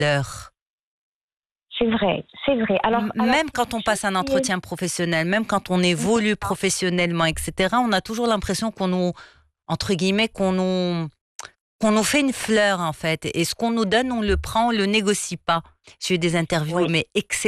fleurs. C'est vrai, c'est vrai. Même quand on passe un entretien professionnel, même quand on évolue professionnellement, etc., on a toujours l'impression qu'on nous, entre guillemets, qu'on nous fait une fleur, en fait. Et ce qu'on nous donne, on le prend, on le négocie pas. J'ai eu des interviews, Oui. mais excellentes.